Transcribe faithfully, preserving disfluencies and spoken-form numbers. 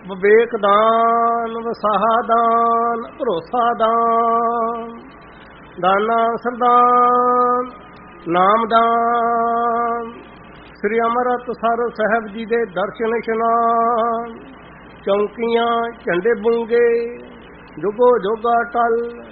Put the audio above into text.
ਵਿਵੇਕ ਦਾਨ, ਵਸਾਹਾ ਦਾਨ, ਭਰੋਸਾ ਦਾਨ, ਦਾਨਾ ਸਰਦਾਨ, ਨਾਮ ਦਾਨ। ਸ੍ਰੀ ਅੰਮ੍ਰਿਤਸਰ ਸਾਹਿਬ ਜੀ ਦੇ ਦਰਸ਼ਨ ਇਸ਼ਨਾਨ, ਚੌਂਕੀਆਂ ਝੰਡੇ ਬੁੰਗੇ, ਜੁਗੋ ਜੋਗਾ ਟਲ।